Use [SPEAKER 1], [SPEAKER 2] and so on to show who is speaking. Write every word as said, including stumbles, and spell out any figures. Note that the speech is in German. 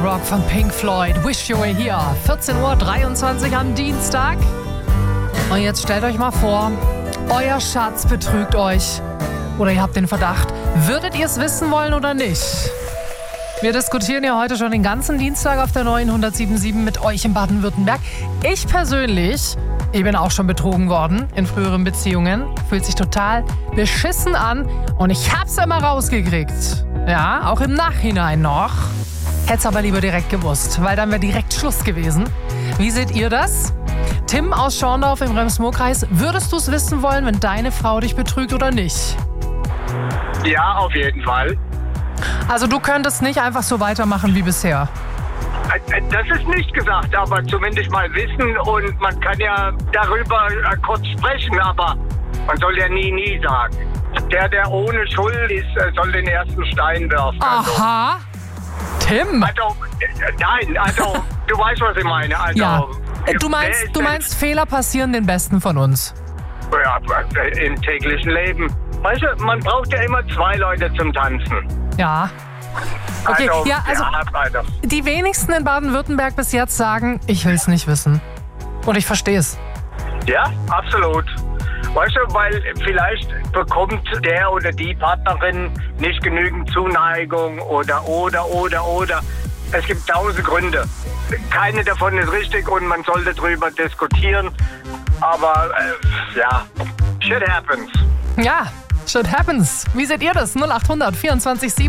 [SPEAKER 1] Rock von Pink Floyd. Wish You Were Here. vierzehn Uhr dreiundzwanzig am Dienstag. Und jetzt stellt euch mal vor, euer Schatz betrügt euch. Oder ihr habt den Verdacht. Würdet ihr es wissen wollen oder nicht? Wir diskutieren ja heute schon den ganzen Dienstag auf der neuen hundertsieben Komma sieben mit euch in Baden-Württemberg. Ich persönlich, ich bin auch schon betrogen worden in früheren Beziehungen. Fühlt sich total beschissen an und ich hab's immer rausgekriegt. Ja, auch im Nachhinein noch. Hätt's aber lieber direkt gewusst, weil dann wäre direkt Schluss gewesen. Wie seht ihr das? Tim aus Schorndorf im Rems-Murr-Kreis, würdest du es wissen wollen, wenn deine Frau dich betrügt oder nicht?
[SPEAKER 2] Ja, auf jeden Fall.
[SPEAKER 1] Also du könntest nicht einfach so weitermachen wie bisher?
[SPEAKER 2] Das ist nicht gesagt, aber zumindest mal wissen und man kann ja darüber kurz sprechen, aber man soll ja nie, nie sagen. Der, der ohne Schuld ist, soll den ersten Stein werfen.
[SPEAKER 1] Aha. Tim.
[SPEAKER 2] Also, nein, also, du weißt, was ich meine. Also,
[SPEAKER 1] ja. Du meinst, du meinst, Fehler passieren den Besten von uns?
[SPEAKER 2] Ja, im täglichen Leben. Weißt du, man braucht ja immer zwei Leute zum Tanzen.
[SPEAKER 1] Ja. Okay,
[SPEAKER 2] also,
[SPEAKER 1] ja, also,
[SPEAKER 2] ja, also
[SPEAKER 1] die wenigsten in Baden-Württemberg bis jetzt sagen, ich will es nicht wissen. Und ich verstehe es.
[SPEAKER 2] Ja, absolut. Weißt du, weil vielleicht bekommt der oder die Partnerin nicht genügend Zuneigung oder, oder, oder, oder. Es gibt tausend Gründe. Keine davon ist richtig und man sollte drüber diskutieren. Aber, äh, ja, shit happens.
[SPEAKER 1] Ja, shit happens. Wie seht ihr das? null acht hundert vierundzwanzig sieben